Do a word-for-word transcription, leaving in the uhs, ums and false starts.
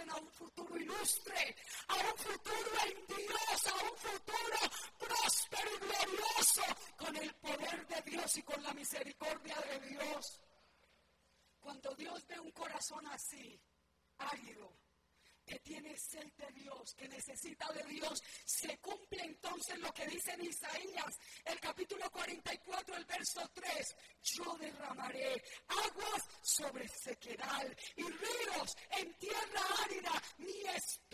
conducen a un futuro ilustre, a un futuro en Dios, a un futuro próspero y glorioso, con el poder de Dios y con la misericordia de Dios. Cuando Dios ve un corazón así, árido, que tiene sed de Dios, que necesita de Dios, se cumple entonces lo que dice en Isaías, el capítulo cuarenta y cuatro, el verso tres. Yo derramaré aguas sobre sequedal y ríos en tierra árida. Mi espíritu